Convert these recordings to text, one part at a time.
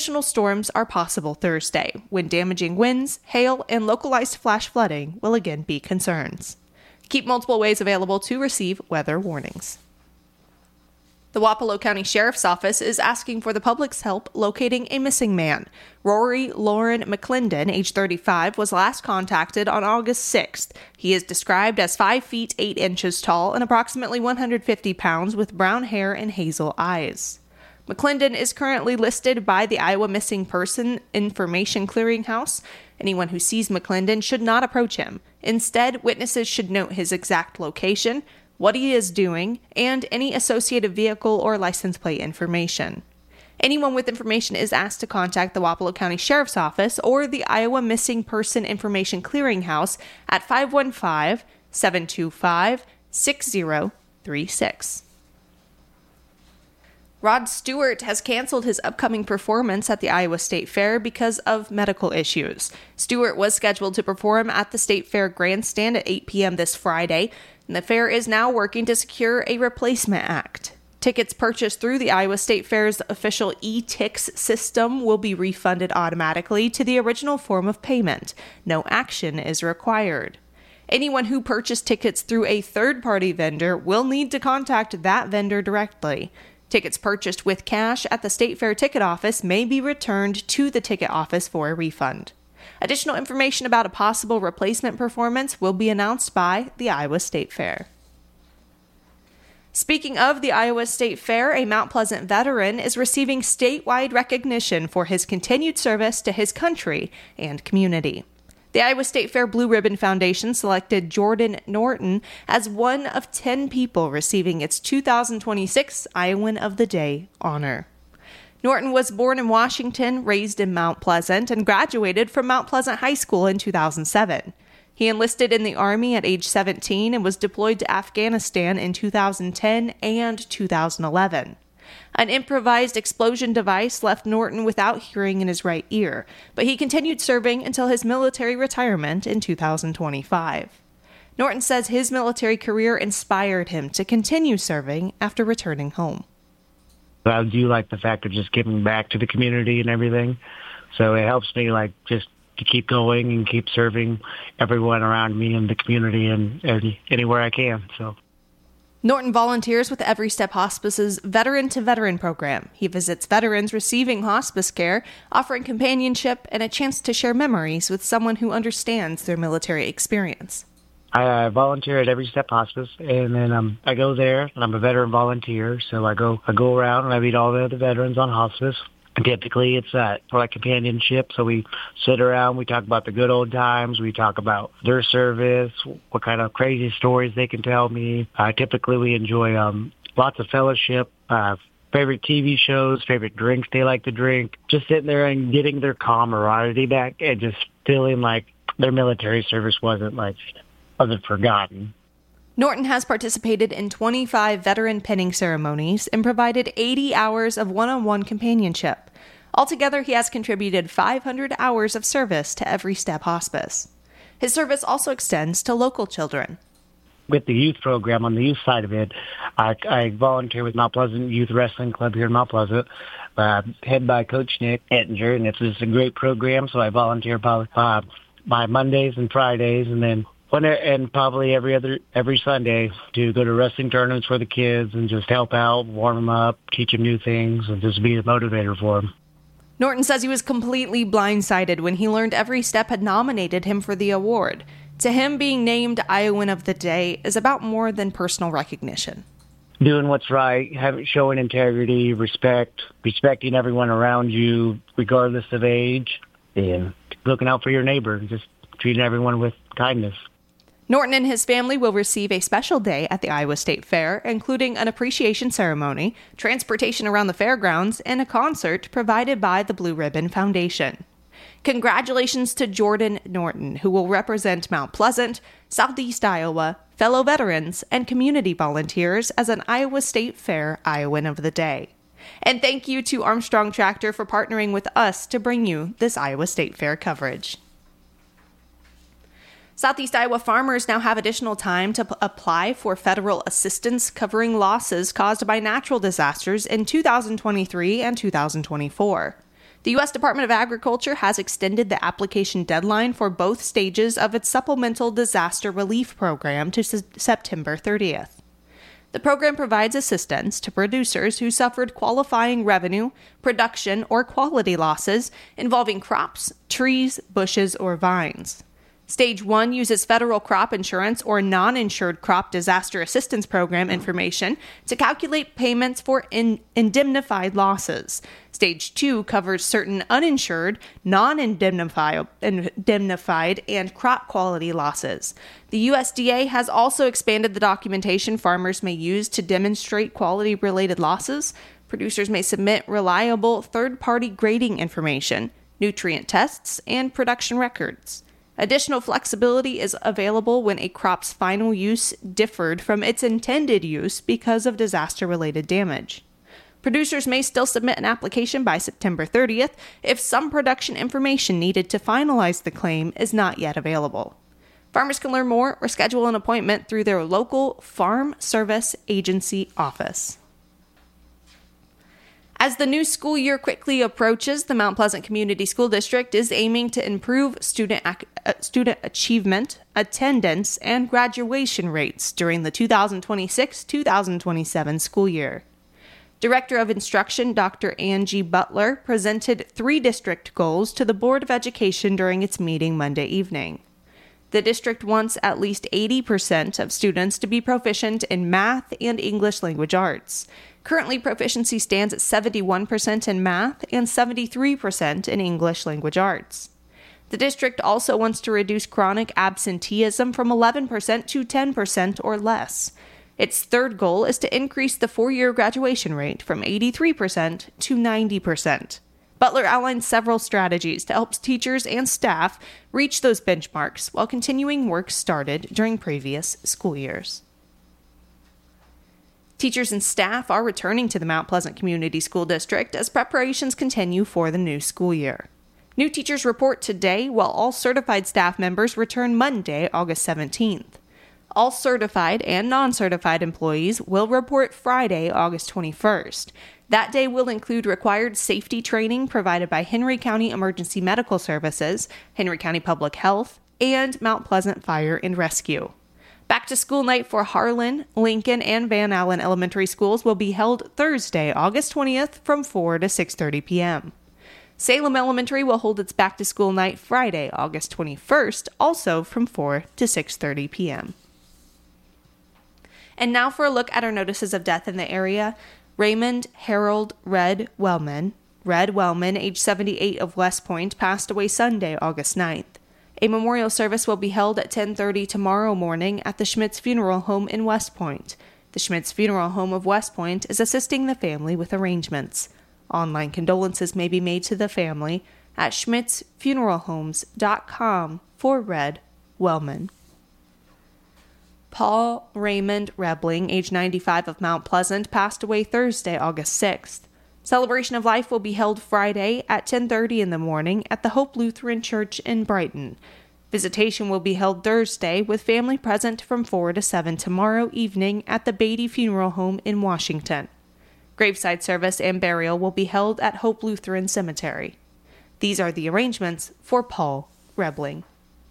Additional storms are possible Thursday, when damaging winds, hail, and localized flash flooding will again be concerns. Keep multiple ways available to receive weather warnings. The Wapello County Sheriff's Office is asking for the public's help locating a missing man. Rory Lauren McClendon, age 35, was last contacted on August 6th. He is described as 5 feet 8 inches tall and approximately 150 pounds with brown hair and hazel eyes. McClendon is currently listed by the Iowa Missing Person Information Clearinghouse. Anyone who sees McClendon should not approach him. Instead, witnesses should note his exact location, what he is doing, and any associated vehicle or license plate information. Anyone with information is asked to contact the Wapello County Sheriff's Office or the Iowa Missing Person Information Clearinghouse at 515-725-6036. Rod Stewart has canceled his upcoming performance at the Iowa State Fair because of medical issues. Stewart was scheduled to perform at the State Fair grandstand at 8 p.m. this Friday, and the fair is now working to secure a replacement act. Tickets purchased through the Iowa State Fair's official e-Tix system will be refunded automatically to the original form of payment. No action is required. Anyone who purchased tickets through a third-party vendor will need to contact that vendor directly. Tickets purchased with cash at the State Fair ticket office may be returned to the ticket office for a refund. Additional information about a possible replacement performance will be announced by the Iowa State Fair. Speaking of the Iowa State Fair, a Mount Pleasant veteran is receiving statewide recognition for his continued service to his country and community. The Iowa State Fair Blue Ribbon Foundation selected Jordan Norton as one of 10 people receiving its 2026 Iowan of the Day honor. Norton was born in Washington, raised in Mount Pleasant, and graduated from Mount Pleasant High School in 2007. He enlisted in the Army at age 17 and was deployed to Afghanistan in 2010 and 2011. An improvised explosion device left Norton without hearing in his right ear, but he continued serving until his military retirement in 2025. Norton says his military career inspired him to continue serving after returning home. I do like the fact of just giving back to the community and everything, so it helps me just to keep going and keep serving everyone around me in the community and anywhere I can. So. Norton volunteers with Every Step Hospice's Veteran to Veteran program. He visits veterans receiving hospice care, offering companionship and a chance to share memories with someone who understands their military experience. I volunteer at Every Step Hospice, and then I go there, and I'm a veteran volunteer, so I go around and I meet all the other veterans on hospice. And typically it's for companionship, so we sit around, we talk about the good old times, we talk about their service, what kind of crazy stories they can tell me. Typically we enjoy lots of fellowship, favorite TV shows, favorite drinks they like to drink, just sitting there and getting their camaraderie back and just feeling like their military service wasn't forgotten. Norton has participated in 25 veteran pinning ceremonies and provided 80 hours of one-on-one companionship. Altogether, he has contributed 500 hours of service to Every Step Hospice. His service also extends to local children. With the youth program, on the youth side of it, I volunteer with Mount Pleasant Youth Wrestling Club here in Mount Pleasant, head by Coach Nick Ettinger, and it's just a great program, so I volunteer by Mondays and Fridays, and then probably every Sunday to go to wrestling tournaments for the kids and just help out, warm them up, teach them new things, and just be a motivator for them. Norton says he was completely blindsided when he learned Every Step had nominated him for the award. To him, being named Iowan of the Day is about more than personal recognition. Doing what's right, showing integrity, respecting everyone around you, regardless of age, and looking out for your neighbor, just treating everyone with kindness. Norton and his family will receive a special day at the Iowa State Fair, including an appreciation ceremony, transportation around the fairgrounds, and a concert provided by the Blue Ribbon Foundation. Congratulations to Jordan Norton, who will represent Mount Pleasant, Southeast Iowa, fellow veterans, and community volunteers as an Iowa State Fair Iowan of the Day. And thank you to Armstrong Tractor for partnering with us to bring you this Iowa State Fair coverage. Southeast Iowa farmers now have additional time to apply for federal assistance covering losses caused by natural disasters in 2023 and 2024. The U.S. Department of Agriculture has extended the application deadline for both stages of its Supplemental Disaster Relief Program to September 30th. The program provides assistance to producers who suffered qualifying revenue, production, or quality losses involving crops, trees, bushes, or vines. Stage 1 uses federal crop insurance or non-insured crop disaster assistance program information to calculate payments for indemnified losses. Stage 2 covers certain uninsured, non-indemnified, and crop quality losses. The USDA has also expanded the documentation farmers may use to demonstrate quality-related losses. Producers may submit reliable third-party grading information, nutrient tests, and production records. Additional flexibility is available when a crop's final use differed from its intended use because of disaster-related damage. Producers may still submit an application by September 30th if some production information needed to finalize the claim is not yet available. Farmers can learn more or schedule an appointment through their local Farm Service Agency office. As the new school year quickly approaches, the Mount Pleasant Community School District is aiming to improve student achievement, attendance, and graduation rates during the 2026-2027 school year. Director of Instruction Dr. Angie Butler presented 3 district goals to the Board of Education during its meeting Monday evening. The district wants at least 80% of students to be proficient in math and English language arts. Currently, proficiency stands at 71% in math and 73% in English language arts. The district also wants to reduce chronic absenteeism from 11% to 10% or less. Its third goal is to increase the 4-year graduation rate from 83% to 90%. Butler outlined several strategies to help teachers and staff reach those benchmarks while continuing work started during previous school years. Teachers and staff are returning to the Mount Pleasant Community School District as preparations continue for the new school year. New teachers report today, while all certified staff members return Monday, August 17th. All certified and non-certified employees will report Friday, August 21st. That day will include required safety training provided by Henry County Emergency Medical Services, Henry County Public Health, and Mount Pleasant Fire and Rescue. Back to school night for Harlan, Lincoln, and Van Allen elementary schools will be held Thursday, August 20th from 4 to 6:30 p.m. Salem Elementary will hold its back to school night Friday, August 21st, also from 4 to 6:30 p.m. And now for a look at our notices of death in the area. Raymond Harold Red Wellman, age 78 of West Point, passed away Sunday, August 9th. A memorial service will be held at 10:30 tomorrow morning at the Schmitz Funeral Home in West Point. The Schmitz Funeral Home of West Point is assisting the family with arrangements. Online condolences may be made to the family at schmitzfuneralhomes.com for Red Wellman. Paul Raymond Rebling, age 95 of Mount Pleasant, passed away Thursday, August 6th. Celebration of Life will be held Friday at 10:30 in the morning at the Hope Lutheran Church in Brighton. Visitation will be held Thursday with family present from 4 to 7 tomorrow evening at the Beatty Funeral Home in Washington. Graveside service and burial will be held at Hope Lutheran Cemetery. These are the arrangements for Paul Rebling.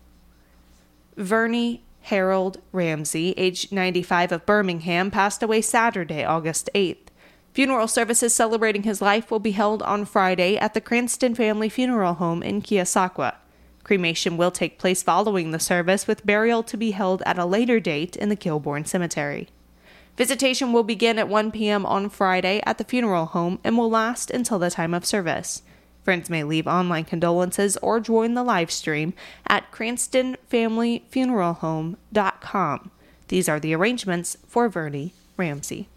Vernie Harold Ramsey, age 95 of Birmingham, passed away Saturday, August 8th. Funeral services celebrating his life will be held on Friday at the Cranston Family Funeral Home in Keosauqua. Cremation will take place following the service, with burial to be held at a later date in the Kilbourne Cemetery. Visitation will begin at 1 p.m. on Friday at the funeral home and will last until the time of service. Friends may leave online condolences or join the live stream at cranstonfamilyfuneralhome.com. These are the arrangements for Vernie Ramsey.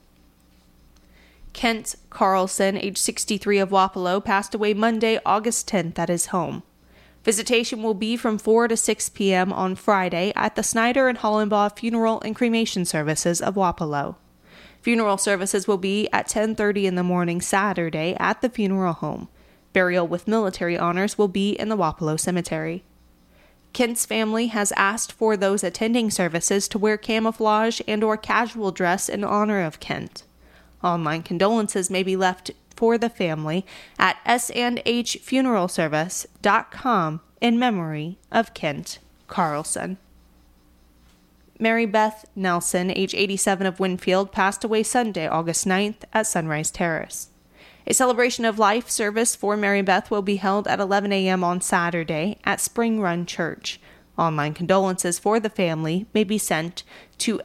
Kent Carlson, age 63 of Wapello, passed away Monday, August 10th at his home. Visitation will be from 4 to 6 p.m. on Friday at the Snyder and Hollenbaugh Funeral and Cremation Services of Wapello. Funeral services will be at 10:30 in the morning Saturday at the funeral home. Burial with military honors will be in the Wapello Cemetery. Kent's family has asked for those attending services to wear camouflage and/or casual dress in honor of Kent. Online condolences may be left for the family at sandhfuneralservice.com in memory of Kent Carlson. Mary Beth Nelson, age 87 of Winfield, passed away Sunday, August 9th at Sunrise Terrace. A celebration of life service for Mary Beth will be held at 11 a.m. on Saturday at Spring Run Church. Online condolences for the family may be sent to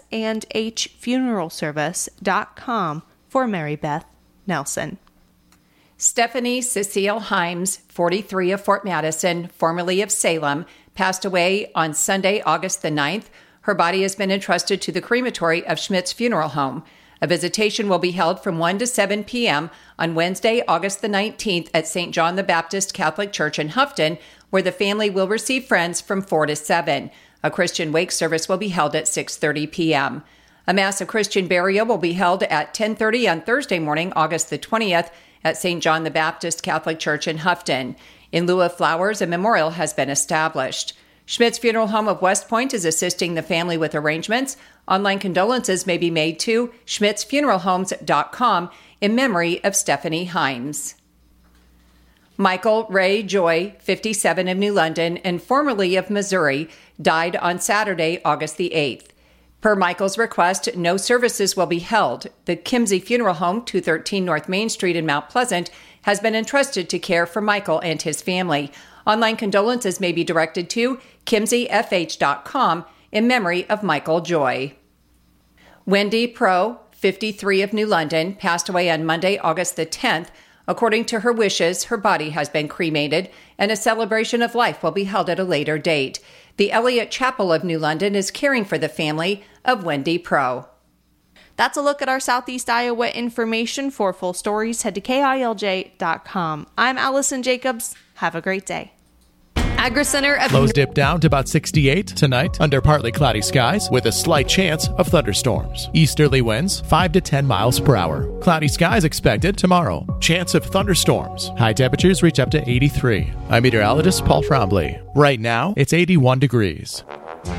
sandhfuneralservice.com for Mary Beth Nelson. Stephanie Cecile Himes, 43 of Fort Madison, formerly of Salem, passed away on Sunday, August the 9th. Her body has been entrusted to the crematory of Schmidt's Funeral Home. A visitation will be held from 1 to 7 p.m. on Wednesday, August the 19th at St. John the Baptist Catholic Church in Houghton, where the family will receive friends from 4 to 7. A Christian wake service will be held at 6:30 p.m. A Mass of Christian burial will be held at 10:30 on Thursday morning, August the 20th, at St. John the Baptist Catholic Church in Houghton. In lieu of flowers, a memorial has been established. Schmidt's Funeral Home of West Point is assisting the family with arrangements. Online condolences may be made to schmidtsfuneralhomes.com in memory of Stephanie Himes. Michael Ray Joy, 57 of New London and formerly of Missouri, died on Saturday, August the 8th. Per Michael's request, no services will be held. The Kimsey Funeral Home, 213 North Main Street in Mount Pleasant, has been entrusted to care for Michael and his family. Online condolences may be directed to kimseyfh.com in memory of Michael Joy. Wendy Pro, 53 of New London, passed away on Monday, August the 10th. According to her wishes, her body has been cremated, and a celebration of life will be held at a later date. The Elliott Chapel of New London is caring for the family of Wendy Pro. That's a look at our Southeast Iowa information. For full stories, head to KILJ.com. I'm Allison Jacobs. Have a great day. Agri-Center of Lows dip down to about 68 tonight under partly cloudy skies with a slight chance of thunderstorms. Easterly winds 5 to 10 miles per hour. Cloudy skies expected tomorrow. Chance of thunderstorms. High temperatures reach up to 83. I'm meteorologist Paul Trombley. Right now, it's 81 degrees.